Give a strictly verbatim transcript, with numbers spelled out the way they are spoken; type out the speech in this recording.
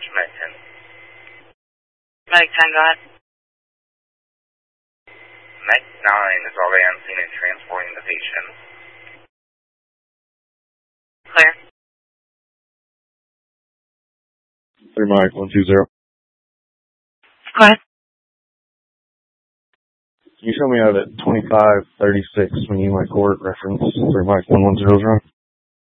dispatch, Meg ten. Meg ten, go ahead. Meg nine is already on scene and transporting the patient. Clear. Three Mike one two zero. Go ahead. Can you show me out at twenty-five thirty-six when you my court reference three Mike one one zero zero?